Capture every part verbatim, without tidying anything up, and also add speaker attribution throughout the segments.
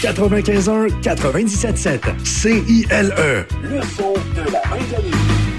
Speaker 1: quatre-vingt-quinze un quatre-vingt-dix-sept sept. C I L E. Le son de la Mancanie.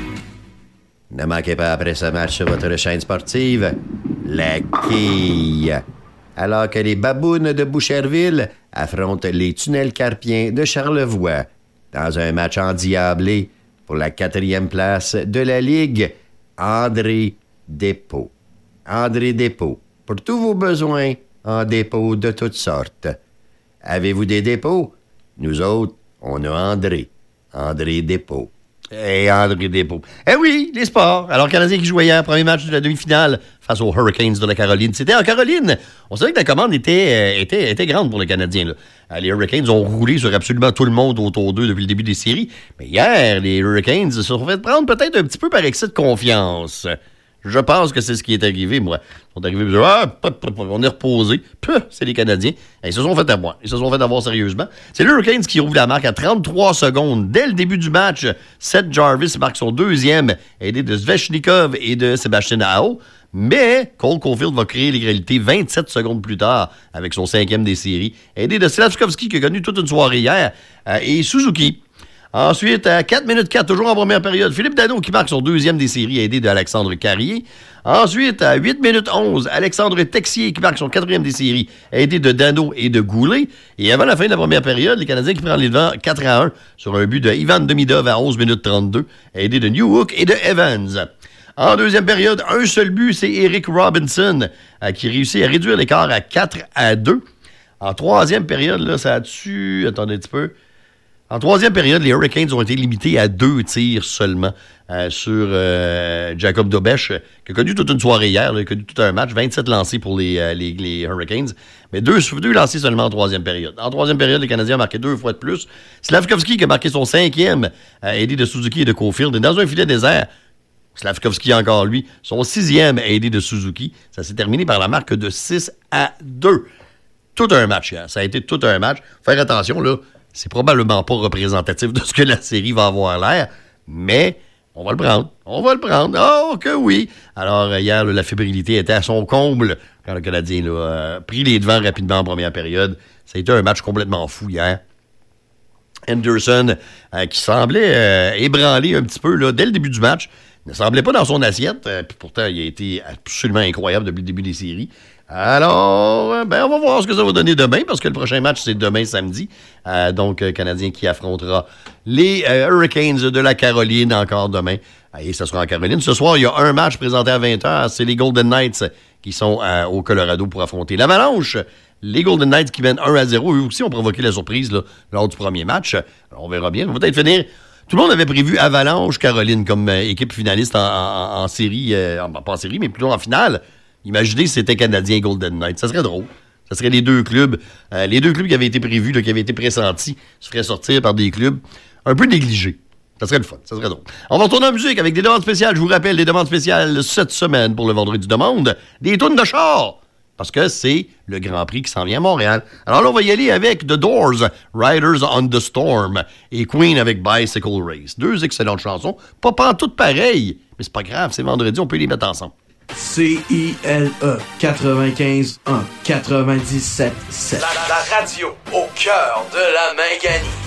Speaker 2: Ne manquez pas après ce match sur votre chaîne sportive, la quille. Alors que les babounes de Boucherville affrontent les tunnels carpiens de Charlevoix dans un match endiablé pour la quatrième place de la Ligue, André Despaux. André Despaux, pour tous vos besoins en dépôt de toutes sortes. Avez-vous des dépôts? Nous autres, on a André. André Despaux.
Speaker 3: Et André Despaux. Eh oui, les sports. Alors, le Canadien qui jouait hier, premier match de la demi-finale face aux Hurricanes de la Caroline. C'était en Caroline. On savait que la commande était, euh, était, était grande pour les Canadiens. Là. Euh, les Hurricanes ont roulé sur absolument tout le monde autour d'eux depuis le début des séries. Mais hier, les Hurricanes se sont fait prendre peut-être un petit peu par excès de confiance. Je pense que c'est ce qui est arrivé, moi. Ils sont arrivés, ah, on est reposé. C'est les Canadiens. Ils se sont fait avoir. Ils se sont fait avoir sérieusement. C'est les Hurricanes qui rouvre la marque à trente-trois secondes. Dès le début du match, Seth Jarvis marque son deuxième, aidé de Svechnikov et de Sébastien Aho. Mais Cole Caulfield va créer l'égalité vingt-sept secondes plus tard avec son cinquième des séries, aidé de Slavkovski qui a connu toute une soirée hier, euh, et Suzuki. Ensuite, à quatre minutes quatre, toujours en première période, Philippe Danault qui marque son deuxième des séries, aidé d'Alexandre Carrier. Ensuite, à huit minutes onze, Alexandre Texier qui marque son quatrième des séries, aidé de Danault et de Goulet. Et avant la fin de la première période, les Canadiens qui prennent les devants quatre à un sur un but de Ivan Demidov à onze minutes trente-deux, aidé de Newhook et de Evans. En deuxième période, un seul but, c'est Eric Robinson euh, qui réussit à réduire l'écart à quatre à deux. En troisième période, là, ça a-tu... Attendez un petit peu... En troisième période, les Hurricanes ont été limités à deux tirs seulement euh, sur euh, Jacob Dobèche, qui a connu toute une soirée hier, là, qui a connu tout un match, vingt-sept lancés pour les, euh, les, les Hurricanes, mais deux, deux lancés seulement en troisième période. En troisième période, les Canadiens ont marqué deux fois de plus. Slavkovski qui a marqué son cinquième, euh, aidé de Suzuki et de Caulfield, et dans un filet désert, Slavkovski encore lui, son sixième aidé de Suzuki. Ça s'est terminé par la marque de six à deux. Tout un match hier. Ça a été tout un match. Faire attention, là. C'est probablement pas représentatif de ce que la série va avoir l'air, mais on va le prendre. On va le prendre. Oh, que oui! Alors, hier, là, la fébrilité était à son comble quand le Canadien là, a pris les devants rapidement en première période. Ça a été un match complètement fou hier. Anderson, euh, qui semblait euh, ébranler un petit peu là, dès le début du match, ne semblait pas dans son assiette, euh, puis pourtant, il a été absolument incroyable depuis le début des séries. Alors, ben, on va voir ce que ça va donner demain, parce que le prochain match, c'est demain samedi. Euh, donc, euh, Canadien qui affrontera les euh, Hurricanes de la Caroline encore demain. Et ça sera en Caroline. Ce soir, il y a un match présenté à vingt heures. C'est les Golden Knights qui sont euh, au Colorado pour affronter l'Avalanche. Les Golden Knights qui mènent un à zéro. Eux aussi ont provoqué la surprise là, lors du premier match. Alors, on verra bien. On va peut-être finir... Tout le monde avait prévu Avalanche-Caroline comme euh, équipe finaliste en, en, en série. Euh, en, pas en série, mais plutôt en finale. Imaginez si c'était Canadien et Golden Knights. Ça serait drôle. Ça serait les deux clubs. Euh, les deux clubs qui avaient été prévus, là, qui avaient été pressentis, se feraient sortir par des clubs un peu négligés. Ça serait le fun. Ça serait drôle. On va retourner en musique avec des demandes spéciales. Je vous rappelle, des demandes spéciales cette semaine pour le Vendredi de demande. Des tunes de char. Parce que c'est le Grand Prix qui s'en vient à Montréal. Alors là, on va y aller avec The Doors, Riders on the Storm, et Queen avec Bicycle Race. Deux excellentes chansons. Pas pantoute pareilles, mais c'est pas grave, c'est vendredi, on peut les mettre ensemble.
Speaker 4: C I L E quatre-vingt-quinze un quatre-vingt-dix-sept sept.
Speaker 5: La, la, la radio au cœur de la Mancanie.